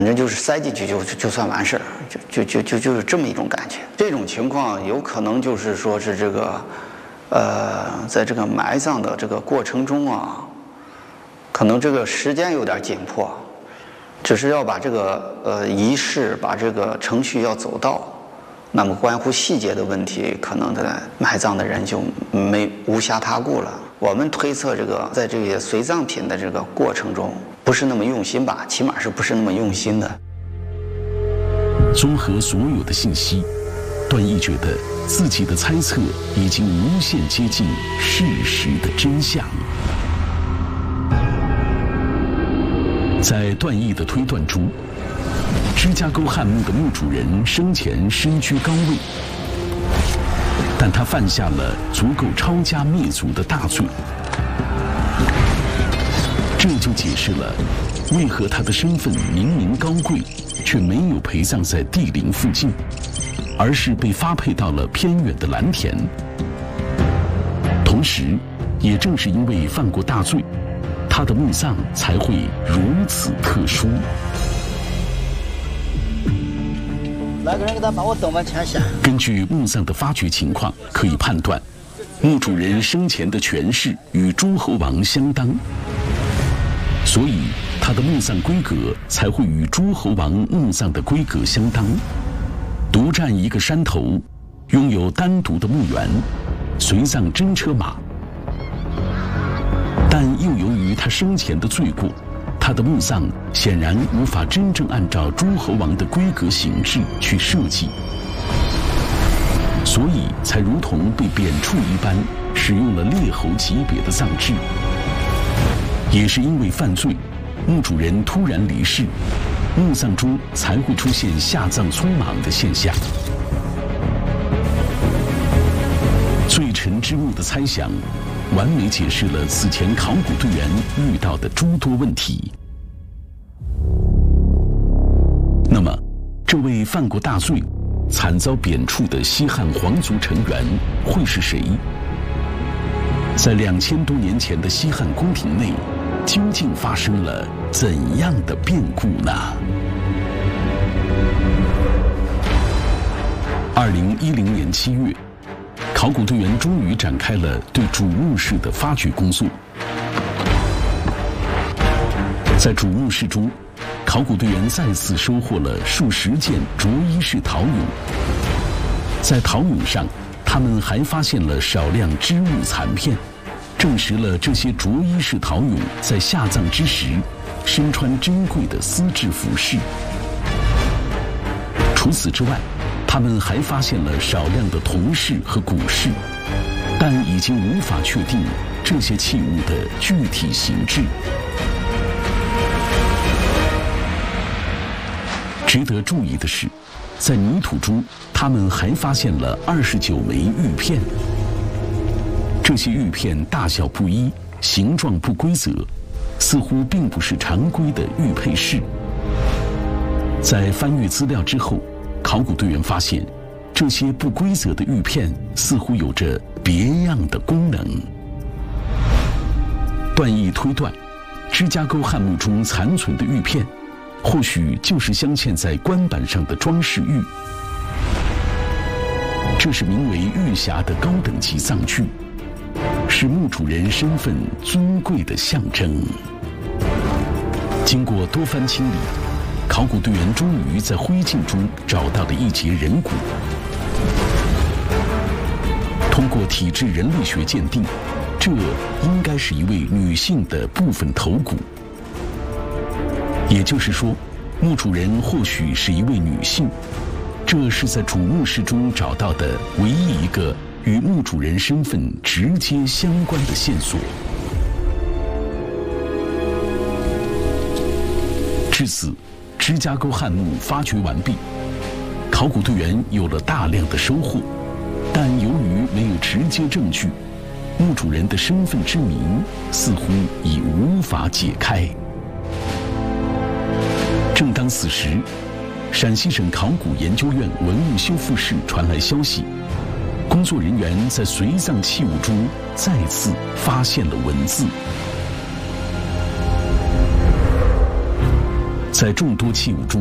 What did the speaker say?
反正就是塞进去就算完事儿，就是这么一种感觉。这种情况有可能就是说是这个，在这个埋葬的这个过程中啊，可能这个时间有点紧迫，只是要把这个仪式、把这个程序要走到，那么关乎细节的问题，可能在埋葬的人就无暇他顾了。我们推测这个在这些随葬品的这个过程中，不是那么用心吧，起码是不是那么用心的。 综合所有的信息，段毅觉得自己的猜测已经无限接近事实的真相。在段毅的推断中，芝加哥汉墓的墓主人生前身居高位，但他犯下了足够抄家灭族的大罪，这就解释了为何他的身份明明高贵，却没有陪葬在帝陵附近，而是被发配到了偏远的蓝田。同时，也正是因为犯过大罪，他的墓葬才会如此特殊。 来个人给他把我灯板牵下。 根据墓葬的发掘情况，可以判断，墓主人生前的权势与诸侯王相当，所以他的墓葬规格才会与诸侯王墓葬的规格相当。独占一个山头，拥有单独的墓园，随葬真车马。但又由于他生前的罪过，他的墓葬显然无法真正按照诸侯王的规格形制去设计，所以才如同被贬黜一般，使用了列侯级别的葬制。也是因为犯罪，墓主人突然离世，墓葬中才会出现下葬匆忙的现象。罪臣之墓的猜想，完美解释了此前考古队员遇到的诸多问题。那么，这位犯过大罪、惨遭贬黜的西汉皇族成员会是谁？在2000多年前的西汉宫廷内，究竟发生了怎样的变故呢？2010年7月，考古队员终于展开了对主墓室的发掘工作。在主墓室中，考古队员再次收获了数十件着衣式陶俑。在陶俑上，他们还发现了少量织物残片，证实了这些着衣式陶俑在下葬之时身穿珍贵的丝质服饰。除此之外，他们还发现了少量的铜饰和骨饰，但已经无法确定这些器物的具体形制。值得注意的是，在泥土中，他们还发现了29枚玉片。这些玉片大小不一，形状不规则，似乎并不是常规的玉佩饰。在翻阅资料之后，考古队员发现，这些不规则的玉片似乎有着别样的功能。段毅推断，芝加哥汉墓中残存的玉片，或许就是镶嵌在棺板上的装饰玉。这是名为玉匣的高等级葬具，是墓主人身份尊贵的象征。经过多番清理，考古队员终于在灰烬中找到了一节人骨。通过体质人类学鉴定，这应该是一位女性的部分头骨。也就是说，墓主人或许是一位女性，这是在主墓室中找到的唯一一个与墓主人身份直接相关的线索。至此，芝加哥汉墓发掘完毕，考古队员有了大量的收获，但由于没有直接证据，墓主人的身份之谜似乎已无法解开。正当此时，陕西省考古研究院文物修复室传来消息，工作人员在随葬器物中再次发现了文字。 在众多器物中，